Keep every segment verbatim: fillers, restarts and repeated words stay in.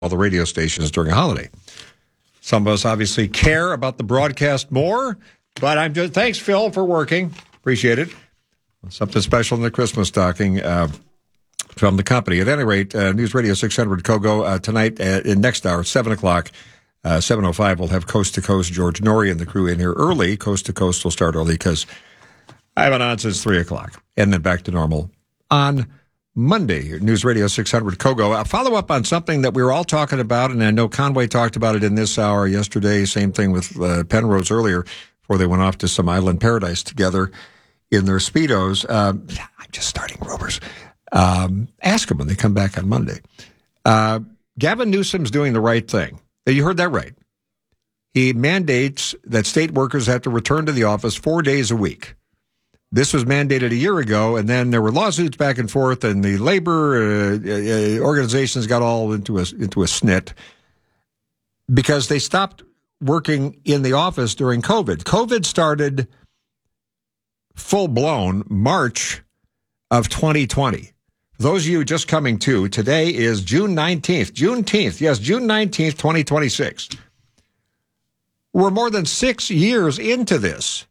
all the radio stations during a holiday. Some of us obviously care about the broadcast more, but I'm just, thanks, Phil, for working. Appreciate it. Something special in the Christmas stocking uh, from the company. At any rate, uh, News Radio six hundred Kogo uh, tonight uh, in next hour, seven o'clock, uh, seven oh five, we'll have Coast to Coast George Norrie and the crew in here early. Coast to Coast will start early because I haven't on since three o'clock. And then back to normal on Monday. News Radio six hundred Kogo. I'll follow up on something that we were all talking about, and I know Conway talked about it in this hour yesterday. Same thing with uh, Penrose earlier before they went off to some island paradise together in their Speedos. Um, I'm just starting rumors. Um, ask them when they come back on Monday. Uh, Gavin Newsom's doing the right thing. You heard that right. He mandates that state workers have to return to the office four days a week. This was mandated a year ago, and then there were lawsuits back and forth, and the labor uh, uh, organizations got all into a, into a snit because they stopped working in the office during COVID. COVID started full-blown March of twenty twenty. For those of you just coming to, today is June nineteenth. Juneteenth, yes, June nineteenth, twenty twenty-six. We're more than six years into this.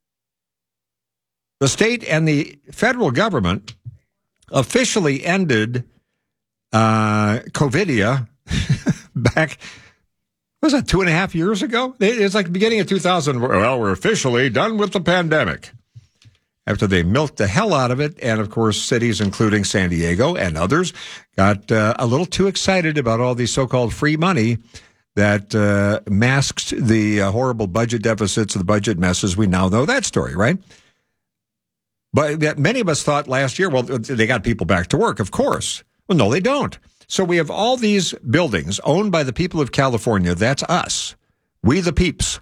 The state and the federal government officially ended uh, COVIDia back, what was that, two and a half years ago? It's like the beginning of two thousand. Well, we're officially done with the pandemic. After they milked the hell out of it, and of course, cities, including San Diego and others, got uh, a little too excited about all these so-called free money that uh, masks the uh, horrible budget deficits, the budget messes. We now know that story, right? But many of us thought last year, well, they got people back to work, of course. Well, no, they don't. So we have all these buildings owned by the people of California. That's us. We the peeps.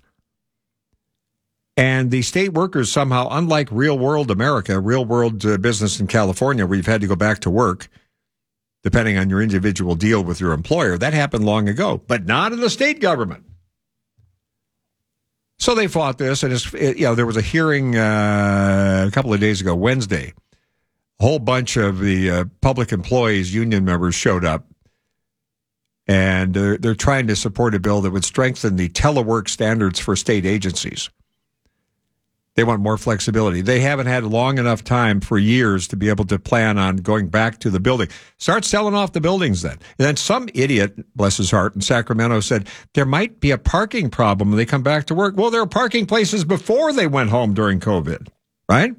And the state workers somehow, unlike real world America, real world uh, business in California, where you've had to go back to work, depending on your individual deal with your employer, that happened long ago, but not in the state government. So they fought this, and it's, it, you know, there was a hearing uh, a couple of days ago, Wednesday. A whole bunch of the uh, public employees union members showed up, and they're, they're trying to support a bill that would strengthen the telework standards for state agencies. They want more flexibility. They haven't had long enough time for years to be able to plan on going back to the building. Start selling off the buildings then. And then some idiot, bless his heart, in Sacramento said there might be a parking problem when they come back to work. Well, there were parking places before they went home during COVID, right?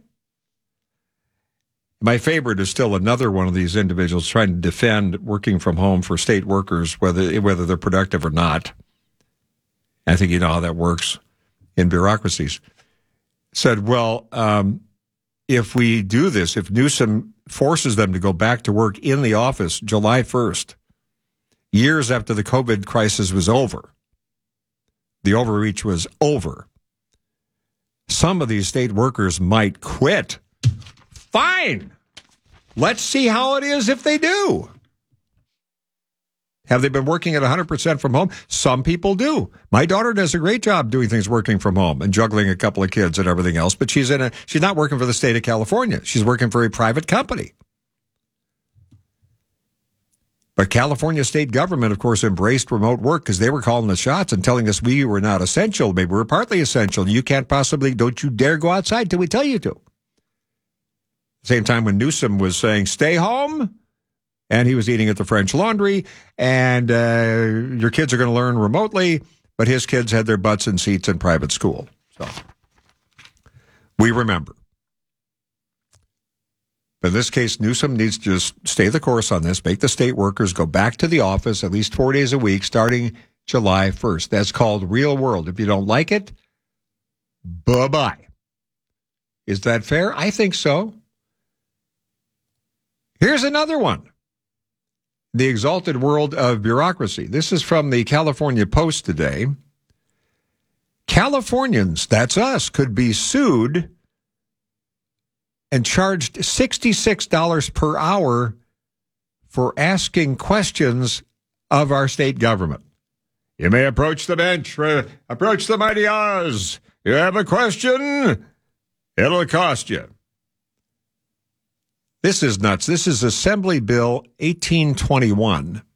My favorite is still another one of these individuals trying to defend working from home for state workers, whether whether they're productive or not. I think you know how that works in bureaucracies. Said, well, um, if we do this, if Newsom forces them to go back to work in the office July first, years after the COVID crisis was over, the overreach was over, some of these state workers might quit. Fine. Let's see how it is if they do. Have they been working at one hundred percent from home? Some people do. My daughter does a great job doing things working from home and juggling a couple of kids and everything else, but she's in a she's not working for the state of California. She's working for a private company. But California state government, of course, embraced remote work because they were calling the shots and telling us we were not essential. Maybe we're partly essential. You can't possibly, don't you dare go outside till we tell you to. Same time when Newsom was saying, stay home, and he was eating at the French Laundry, and uh, your kids are going to learn remotely, but his kids had their butts in seats in private school. So we remember. But in this case, Newsom needs to just stay the course on this, make the state workers go back to the office at least four days a week starting July first. That's called real world. If you don't like it, bye-bye. Is that fair? I think so. Here's another one. The exalted world of bureaucracy. This is from the California Post today. Californians, that's us, could be sued and charged sixty-six dollars per hour for asking questions of our state government. You may approach the bench, uh, approach the mighty Oz. You have a question? It'll cost you. This is nuts. This is Assembly Bill eighteen twenty-one.